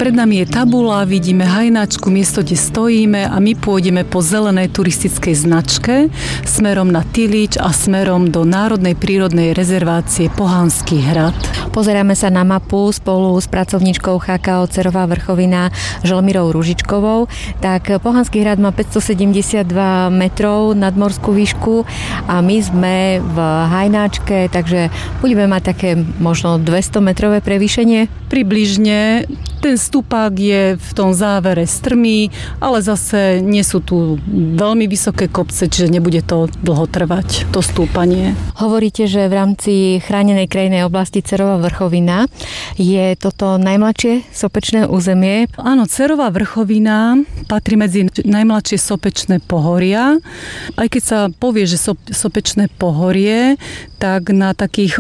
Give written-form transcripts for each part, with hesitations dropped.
Pred nami je tabula, vidíme Hajnáčku, miesto, kde stojíme a my pôjdeme po zelenej turistickej značke smerom na Tilič a smerom do Národnej prírodnej rezervácie Pohanský hrad. Pozeráme sa na mapu spolu s pracovníčkou HKO Cerová Vrchovina Želmírou Ružičkovou. Tak Pohanský hrad má 572 metrov nadmorskú výšku a my sme v Hajnáčke, takže budeme mať také možno 200 metrové prevýšenie. Približne. Ten stupák je v tom závere strmý, ale zase nie sú tu veľmi vysoké kopce, čiže nebude to dlho trvať, to stúpanie. Hovoríte, že v rámci chránenej krajinnej oblasti Cerová Vrchovina je toto najmladšie sopečné územie? Áno, Cerová Vrchovina patrí medzi najmladšie sopečné pohoria. Aj keď sa povie, že sopečné pohorie, tak na takých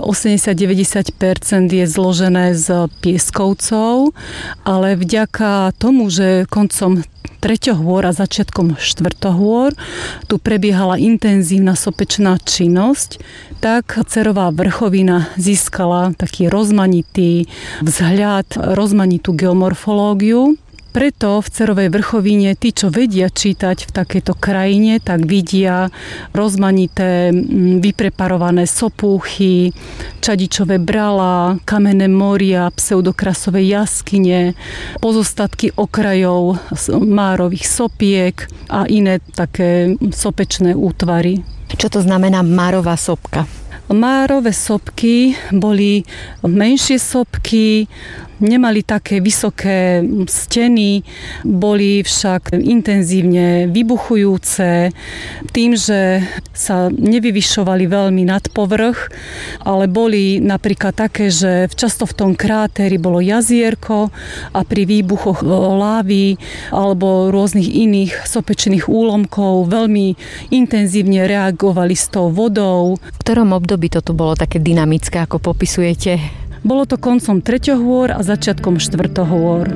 80-90% je zložené z pieskovcov, ale vďaka tomu, že koncom treťohôr a začiatkom štvrtohôr tu prebiehala intenzívna sopečná činnosť, tak Cerová Vrchovina získala taký rozmanitý vzhľad, rozmanitú geomorfológiu. Preto v Cerovej Vrchovine tí, čo vedia čítať v takejto krajine, tak vidia rozmanité vypreparované sopúchy, čadičové brala, kamenné moria, pseudokrasové jaskyne, pozostatky okrajov márových sopiek a iné také sopečné útvary. Čo to znamená márová sopka? Márové sopky boli menšie sopky, nemali také vysoké steny, boli však intenzívne vybuchujúce tým, že sa nevyvyšovali veľmi nad povrch, ale boli napríklad také, že často v tom krátéri bolo jazierko a pri výbuchoch lávy alebo rôznych iných sopečných úlomkov veľmi intenzívne reagovali s tou vodou. V ktorom období to tu bolo také dynamické, ako popisujete? Bolo to koncom treťohôr a začiatkom štvrtohôr.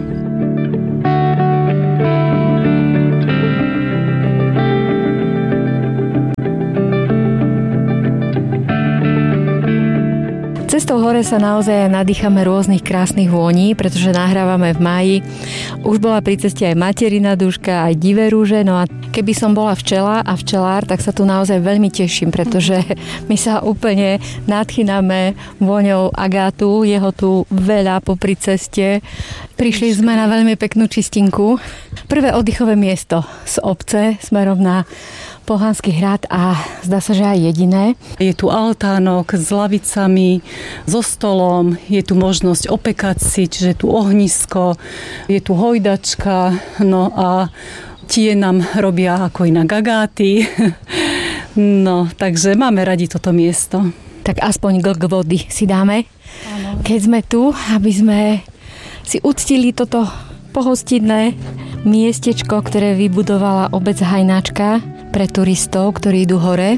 Cestou hore sa naozaj nadýchame rôznych krásnych vôní, pretože nahrávame v máji. Už bola pri ceste aj materina duška, aj divé rúže, no a keby som bola včela a včelár, tak sa tu naozaj veľmi teším, pretože my sa úplne nadchyname vôňou agátu, jeho tu veľa popri ceste. Prišli sme na veľmi peknú čistinku. Prvé oddychové miesto z obce smerom na Pohanský hrad a zdá sa, že aj jediné. Je tu altánok s lavicami, so stolom, je tu možnosť opekať si, čiže je tu ohnisko, je tu hojdačka, no a tie nám robia ako inak agáty. No, takže máme radi toto miesto. Tak aspoň glk vody si dáme, áno, keď sme tu, aby sme si uctili toto pohostinné miestečko, ktoré vybudovala obec Hajnáčka pre turistov, ktorí idú hore.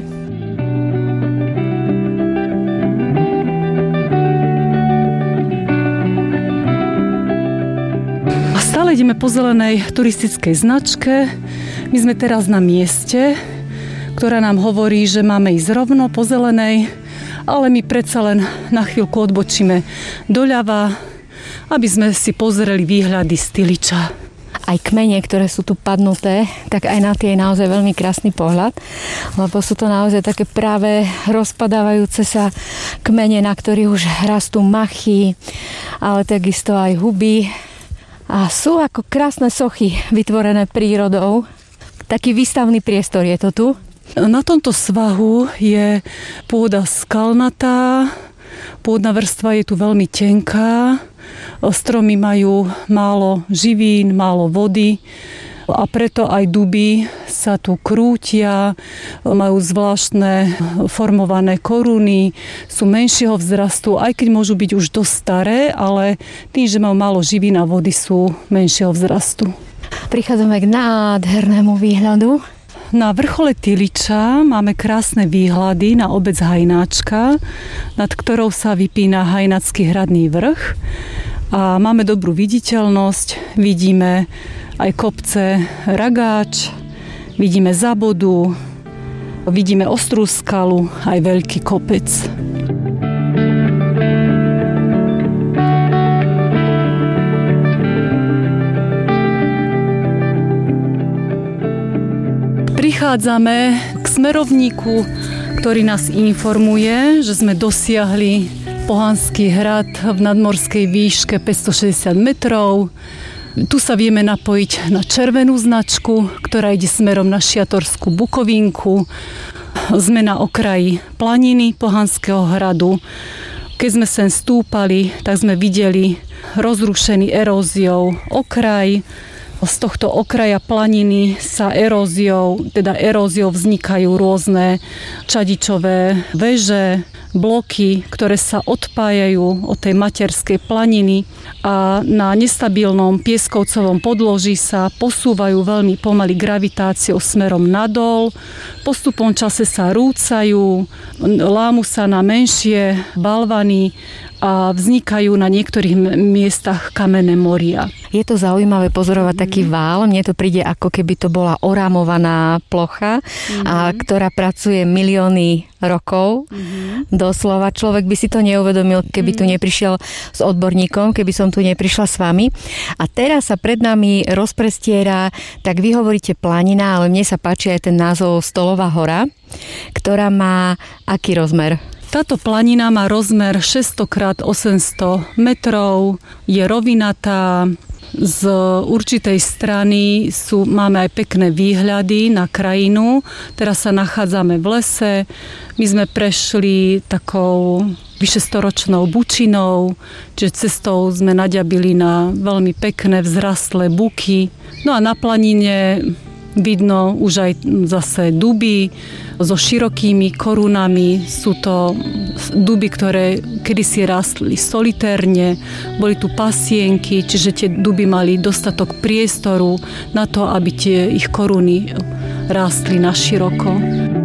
A stále ideme po zelenej turistickej značke. My sme teraz na mieste, ktorá nám hovorí, že máme ísť rovno po zelenej, ale my predsa len na chvíľku odbočíme doľava, aby sme si pozreli výhľady z Tiliča. Aj kmene, ktoré sú tu padnuté, tak aj na tie je naozaj veľmi krásny pohľad, lebo sú to naozaj také práve rozpadávajúce sa kmene, na ktorých už rastú machy, ale takisto aj huby. A sú ako krásne sochy vytvorené prírodou. Taký výstavný priestor je to tu. Na tomto svahu je pôda skalnatá, pôdna vrstva je tu veľmi tenká, stromy majú málo živín, málo vody a preto aj duby sa tu krútia, majú zvláštne formované koruny, sú menšieho vzrastu, aj keď môžu byť už dosť staré, ale tým, že majú málo živín a vody, sú menšieho vzrastu. Prichádzame k nádhernému výhľadu. Na vrchole Tiliča máme krásne výhľady na obec Hajnáčka, nad ktorou sa vypína Hajnácky hradný vrch. A máme dobrú viditeľnosť, vidíme aj kopce Ragáč, vidíme Zabodu, vidíme Ostrú skalu, aj veľký kopec. prichádzame k smerovníku, ktorý nás informuje, že sme dosiahli Pohanský hrad v nadmorskej výške 560 metrov. Tu sa vieme napojiť na červenú značku, ktorá ide smerom na Šiatorskú Bukovinku. Sme na okraji planiny Pohanského hradu. Keď sme sem stúpali, tak sme videli rozrušený eróziou okraj. Z tohto okraja planiny sa eróziou vznikajú rôzne čadičové veže, bloky, ktoré sa odpájajú od tej materskej planiny a na nestabilnom pieskovcovom podloží sa posúvajú veľmi pomaly gravitáciou smerom nadol. Postupom čase sa rúcajú, lámu sa na menšie balvany a vznikajú na niektorých miestach kamenné moria. Je to zaujímavé pozorovať taký vál. Mne to príde, ako keby to bola orámovaná plocha, a ktorá pracuje milióny rokov. Doslova. Človek by si to neuvedomil, keby tu neprišiel s odborníkom, keby som tu neprišla s vami. A teraz sa pred nami rozprestiera, tak vy hovoríte planina, ale mne sa páči aj ten názov Stolová hora, ktorá má aký rozmer? Táto planina má rozmer 600 x 800 metrov, je rovinatá, z určitej strany máme aj pekné výhľady na krajinu. Teraz sa nachádzame v lese. My sme prešli takou vyše 100-ročnou bučinou, čiže cestou sme naďabili na veľmi pekné vzrastlé buky. No a na planine vidno už aj zase duby so širokými korunami. Sú to duby, ktoré kedysi rastli solitérne. Boli tu pasienky, čiže tie duby mali dostatok priestoru na to, aby tie ich koruny rástli naširoko.